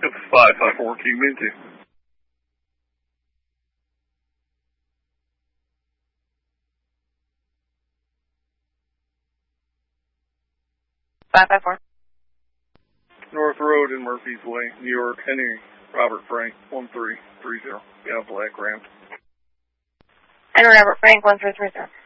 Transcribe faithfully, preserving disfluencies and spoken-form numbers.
It's five five four, Q M two. five five four. North Road in Murphy's Way, New York, Henry Robert Frank, one three three zero. Yeah, Black Ram. Henry Robert Frank, one three three zero.